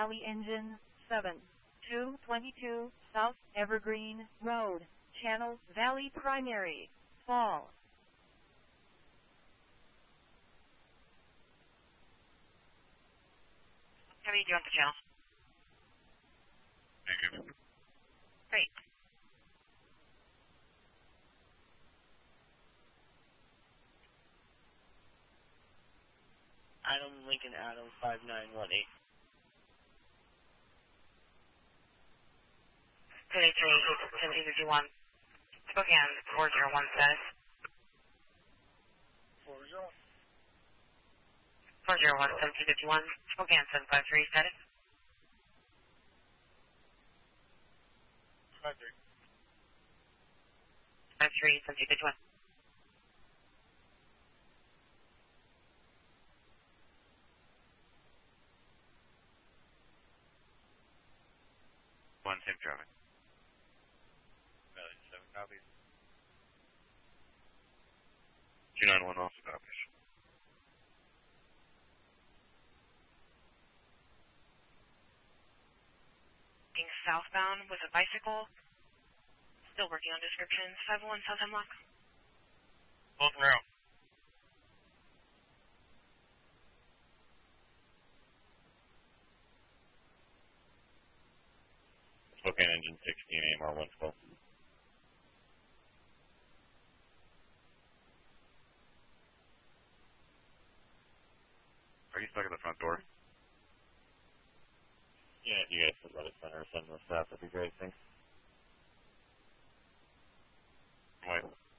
Valley Engine 7, 222 South Evergreen Road, Channel Valley Primary, Fall. How are you doing with the channel? Negative. Great. Adam Lincoln Adam 5918. 283-1751. Spokane 401 status. 401-1751. Spokane 753 status. 53. 53-1751. One safe traffic. 7 copies. 291 also copies. Southbound with a bicycle. Still working on descriptions. 501 South Hemlock. Both route. Spokane engine 16, AMR 112. Are you stuck at the front door? Yeah, if you guys could let us center or send us that, that'd be great. Thanks. Right.